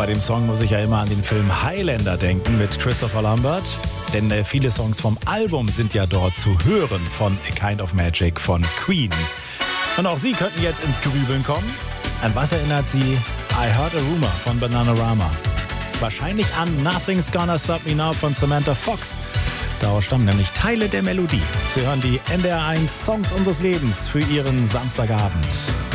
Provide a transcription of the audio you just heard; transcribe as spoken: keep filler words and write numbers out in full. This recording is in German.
bei dem Song muss ich ja immer an den Film Highlander denken mit Christopher Lambert. Denn äh, viele Songs vom Album sind ja dort zu hören von A Kind of Magic von Queen. Und auch Sie könnten jetzt ins Grübeln kommen. An was erinnert Sie I Heard a Rumor von Bananarama? Wahrscheinlich an Nothing's Gonna Stop Me Now von Samantha Fox. Daraus stammen nämlich Teile der Melodie. Sie hören die N D R eins Songs unseres Lebens für Ihren Samstagabend.